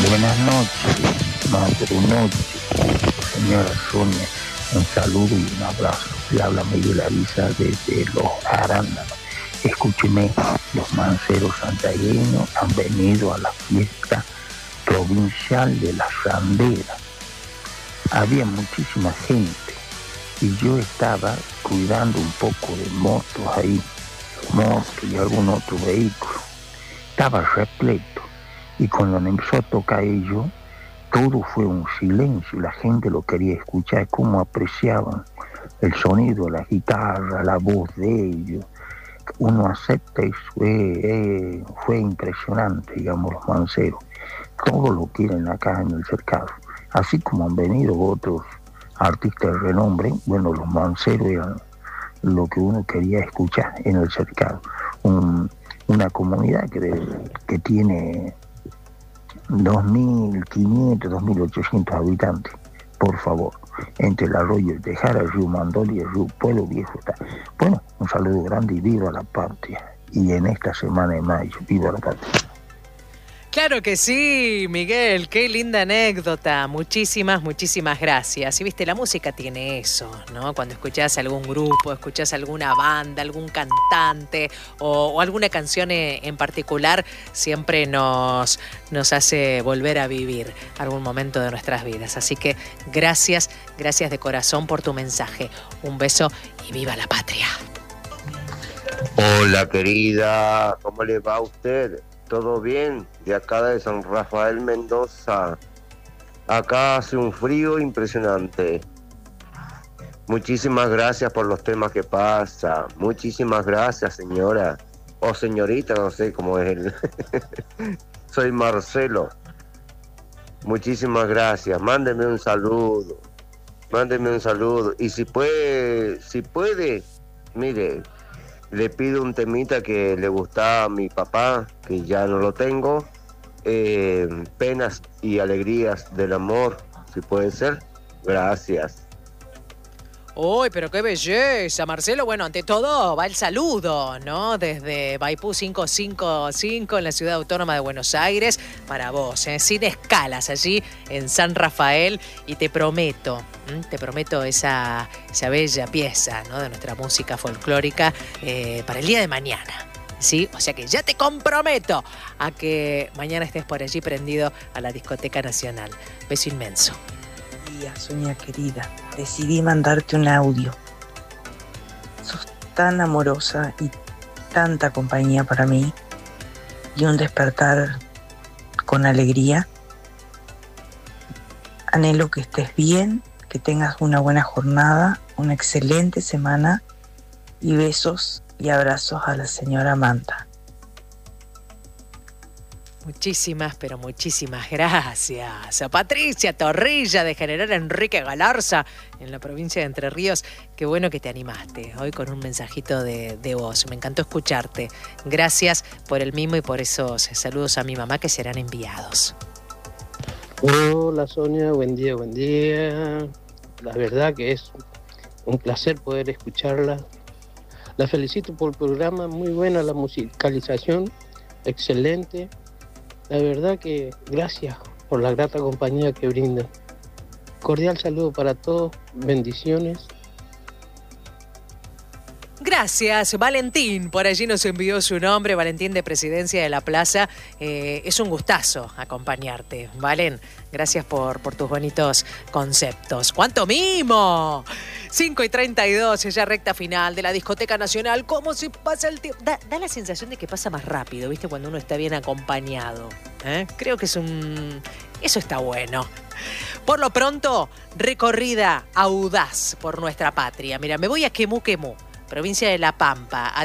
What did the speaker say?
Buenas noches, madre noche, señora Sonia. Un saludo y un abrazo. Le habla Miguel Ariza desde Los Arándanos. Escúcheme, los manceros santiagueños han venido a la fiesta provincial de la Sandera. Había muchísima gente y yo estaba cuidando un poco de motos ahí, motos y algún otro vehículo. Estaba repleto y cuando empezó a tocar ellos, todo fue un silencio. La gente lo quería escuchar, cómo apreciaban el sonido de la guitarra, la voz de ellos. Uno acepta y fue impresionante, digamos, los manceros. Todos lo quieren acá en el cercado. Así como han venido otros artistas de renombre, bueno, los manceros eran lo que uno quería escuchar en el cercado. Una comunidad que tiene 2.500, 2.800 habitantes. Por favor, entre el arroyo de Tejara, el río Mandol y el río Pueblo Viejo está. Bueno, un saludo grande y viva la patria. Y en esta semana de mayo, viva la patria. Claro que sí, Miguel, qué linda anécdota. Muchísimas gracias. Y viste, la música tiene eso, ¿no? Cuando escuchás algún grupo, escuchás alguna banda, algún cantante o alguna canción en particular, siempre nos hace volver a vivir algún momento de nuestras vidas. Así que gracias de corazón por tu mensaje. Un beso y viva la patria. Hola querida, ¿cómo le va a usted? ¿Todo bien? De acá de San Rafael, Mendoza. Acá hace un frío impresionante. Muchísimas gracias por los temas que pasa. Muchísimas gracias, señora. O señorita, no sé cómo es él. Soy Marcelo. Muchísimas gracias. Mándeme un saludo. Y si puede, mire, le pido un temita que le gustaba a mi papá, que ya no lo tengo. Penas y alegrías del amor, si puede ser. Gracias. ¡Uy, pero qué belleza, Marcelo! Bueno, ante todo va el saludo, ¿no? Desde Maipú 555 en la Ciudad Autónoma de Buenos Aires para vos, sin escalas allí en San Rafael. Y te prometo esa bella pieza, ¿no? De nuestra música folclórica para el día de mañana. ¿Sí? O sea que ya te comprometo a que mañana estés por allí prendido a la Discoteca Nacional. Beso inmenso. Sonia querida, decidí mandarte un audio. Sos tan amorosa y tanta compañía para mí, y un despertar con alegría. Anhelo que estés bien, que tengas una buena jornada, una excelente semana, y besos y abrazos a la señora Manta. Muchísimas gracias a Patricia Torrilla de General Enrique Galarza en la provincia de Entre Ríos. Qué bueno que te animaste hoy con un mensajito de voz. Me encantó escucharte. Gracias por el mimo y por esos saludos a mi mamá que serán enviados. Hola Sonia, buen día. La verdad que es un placer poder escucharla. La felicito por el programa, muy buena la musicalización, excelente. La verdad que gracias por la grata compañía que brindan. Cordial saludo para todos, bendiciones. Gracias, Valentín. Por allí nos envió su nombre, Valentín de Presidencia de la Plaza. Es un gustazo acompañarte, Valen. Gracias por tus bonitos conceptos. ¡Cuánto mimo! 5:32, ya recta final de la Discoteca Nacional. ¿Cómo se pasa el tiempo? Da la sensación de que pasa más rápido, ¿viste? Cuando uno está bien acompañado. Creo que eso está bueno. Por lo pronto, recorrida audaz por nuestra patria. Mira, me voy a Quemú, provincia de La Pampa,